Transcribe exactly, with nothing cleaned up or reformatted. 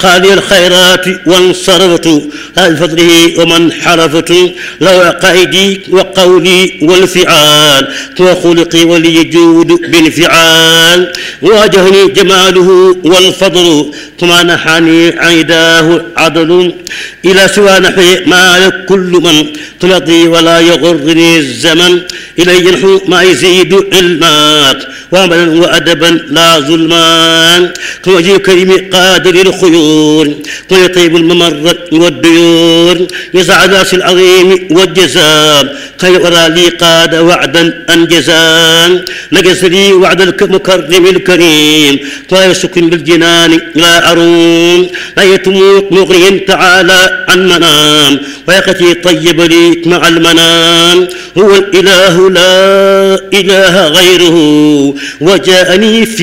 قال الخيرات وانصرفت لا بفضله ومن حرفت لو عقائدي وقولي والفعال وخلقي ولي جود بالفعال واجهني جماله والفضل ثم نحني عيداه عدل إلى سوى نحي ما كل من تلقي ولا يغرني الزمن إلي ينحو ما يزيد علمك وعملا وأدبا لا ظلمان ثم أجيب كريم قادر الخيور ثم يطيب الممر والديور يسعى ناس العظيم والجزاء خير ورا لي قاد وعدا أنجزا نجس لي وعد المكرم الكريم طائر سكن بالجنان لا أروم لا يتموت مغري تعالى عن منام ويقتي طيب لي مع المنام هو الإله لا إله غيره وجاءني في